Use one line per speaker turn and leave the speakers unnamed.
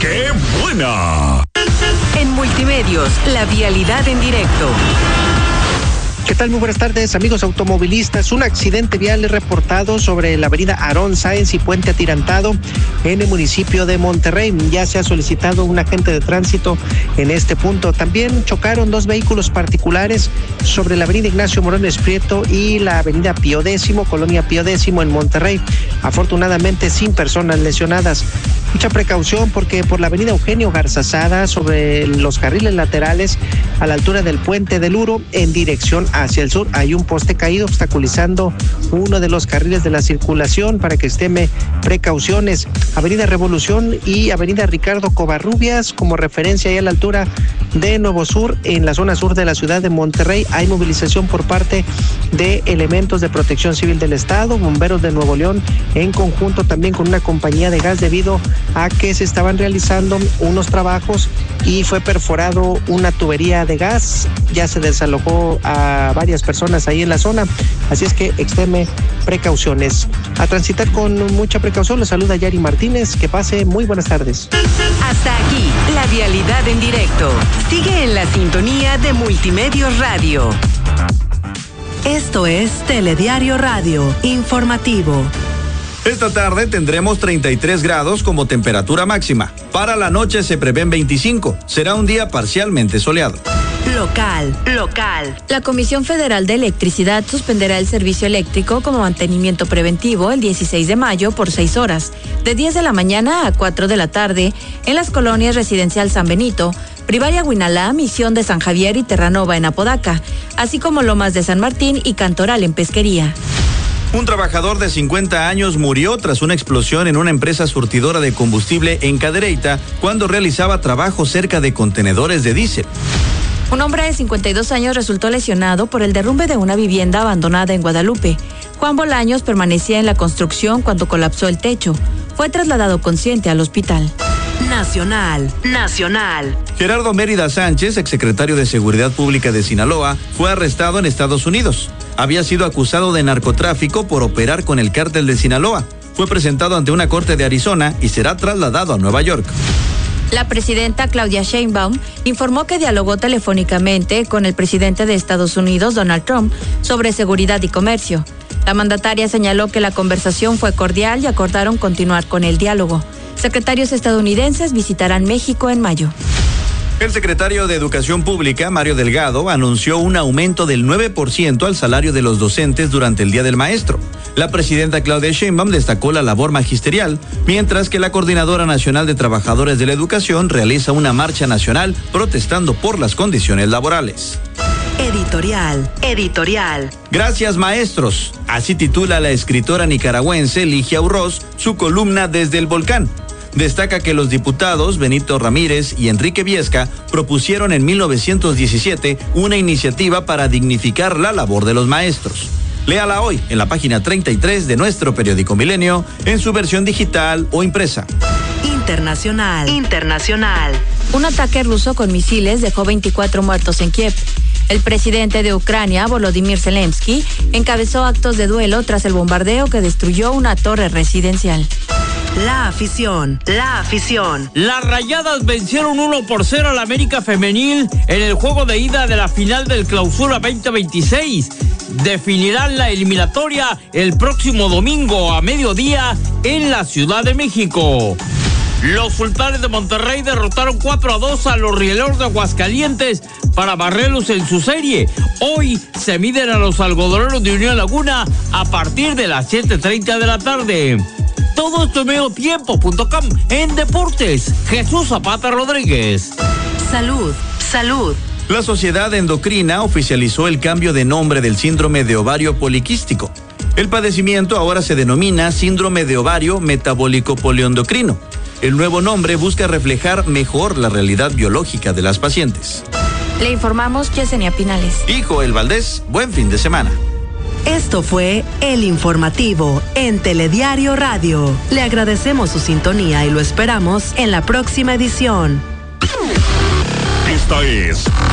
¡Qué buena!
En Multimedios, la vialidad en directo.
¿Qué tal? Muy buenas tardes, amigos automovilistas. Un accidente vial es reportado sobre la avenida Aarón Sáenz y Puente Atirantado en el municipio de Monterrey. Ya se ha solicitado un agente de tránsito en este punto. También chocaron dos vehículos particulares sobre la avenida Ignacio Morones Prieto y la avenida Pío X, Colonia Pío X en Monterrey. Afortunadamente sin personas lesionadas. Mucha precaución porque por la avenida Eugenio Garzazada, sobre los carriles laterales a la altura del puente del Uro en dirección hacia el sur, hay un poste caído obstaculizando uno de los carriles de la circulación para que extreme precauciones. Avenida Revolución y avenida Ricardo Covarrubias como referencia ahí a la altura de Nuevo Sur, en la zona sur de la ciudad de Monterrey. Hay movilización por parte de elementos de Protección Civil del Estado, bomberos de Nuevo León, en conjunto también con una compañía de gas debido a que se estaban realizando unos trabajos y fue perforado una tubería de gas. Ya se desalojó a varias personas ahí en la zona, así es que extreme precauciones. A transitar con mucha precaución, les saluda Yari Martínez. Que pase muy buenas tardes.
Hasta aquí, la vialidad en directo. Sigue en la sintonía de Multimedios Radio.
Esto es Telediario Radio, informativo.
Esta tarde tendremos 33 grados como temperatura máxima. Para la noche se prevén 25. Será un día parcialmente soleado.
Local. La Comisión Federal de Electricidad suspenderá el servicio eléctrico como mantenimiento preventivo el 16 de mayo por 6 horas, de 10 de la mañana a 4 de la tarde, en las colonias Residencial San Benito, Primaria Huinalá, Misión de San Javier y Terranova en Apodaca, así como Lomas de San Martín y Cantoral en Pesquería.
Un trabajador de 50 años murió tras una explosión en una empresa surtidora de combustible en Cadereyta cuando realizaba trabajo cerca de contenedores de diésel.
Un hombre de 52 años resultó lesionado por el derrumbe de una vivienda abandonada en Guadalupe. Juan Bolaños permanecía en la construcción cuando colapsó el techo. Fue trasladado consciente al hospital. Nacional.
Gerardo Mérida Sánchez, exsecretario de Seguridad Pública de Sinaloa, fue arrestado en Estados Unidos. Había sido acusado de narcotráfico por operar con el cártel de Sinaloa. Fue presentado ante una corte de Arizona y será trasladado a Nueva York.
La presidenta Claudia Sheinbaum informó que dialogó telefónicamente con el presidente de Estados Unidos, Donald Trump, sobre seguridad y comercio. La mandataria señaló que la conversación fue cordial y acordaron continuar con el diálogo. Secretarios estadounidenses visitarán México en mayo.
El secretario de Educación Pública, Mario Delgado, anunció un aumento del 9% al salario de los docentes durante el Día del Maestro. La presidenta Claudia Sheinbaum destacó la labor magisterial, mientras que la Coordinadora Nacional de Trabajadores de la Educación realiza una marcha nacional protestando por las condiciones laborales.
Editorial.
Gracias, maestros. Así titula la escritora nicaragüense Ligia Urroz su columna Desde el Volcán. Destaca que los diputados Benito Ramírez y Enrique Viesca propusieron en 1917 una iniciativa para dignificar la labor de los maestros. Léala hoy en la página 33 de nuestro periódico Milenio, en su versión digital o impresa.
Internacional. Un ataque ruso con misiles dejó 24 muertos en Kiev. El presidente de Ucrania, Volodymyr Zelensky, encabezó actos de duelo tras el bombardeo que destruyó una torre residencial. La afición.
Las Rayadas vencieron 1-0 al América Femenil en el juego de ida de la final del Clausura 2026. Definirán la eliminatoria el próximo domingo a mediodía en la Ciudad de México. Los Sultanes de Monterrey derrotaron 4-2 a los Rieleros de Aguascalientes para barrerlos en su serie. Hoy se miden a los algodoneros de Unión Laguna a partir de las 7:30 de la tarde. Todo esto en mediotiempo.com en deportes. Jesús Zapata Rodríguez.
Salud.
La Sociedad Endocrina oficializó el cambio de nombre del síndrome de ovario poliquístico. El padecimiento ahora se denomina síndrome de ovario metabólico poliendocrino. El nuevo nombre busca reflejar mejor la realidad biológica de las pacientes.
Le informamos Yesenia Pinales.
Y Joel Valdés, buen fin de semana.
Esto fue El Informativo en Telediario Radio. Le agradecemos su sintonía y lo esperamos en la próxima edición.
Esta es